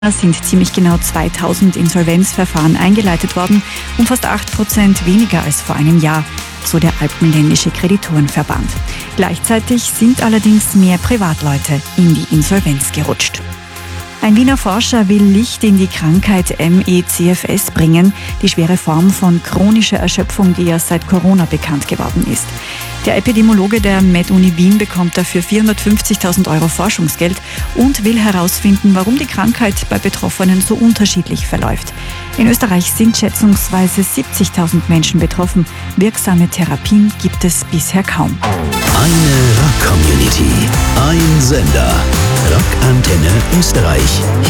sind ziemlich genau 2000 Insolvenzverfahren eingeleitet worden, um fast 8% weniger als vor einem Jahr, so der Alpenländische Kreditorenverband. Gleichzeitig sind allerdings mehr Privatleute in die Insolvenz gerutscht. Ein Wiener Forscher will Licht in die Krankheit ME/CFS bringen, die schwere Form von chronischer Erschöpfung, die erst seit Corona bekannt geworden ist. Der Epidemiologe der Med-Uni Wien bekommt dafür 450.000 € Forschungsgeld und will herausfinden, warum die Krankheit bei Betroffenen so unterschiedlich verläuft. In Österreich sind schätzungsweise 70.000 Menschen betroffen. Wirksame Therapien gibt es bisher kaum. Eine Rock-Community, ein Sender. Rock Antenne Österreich.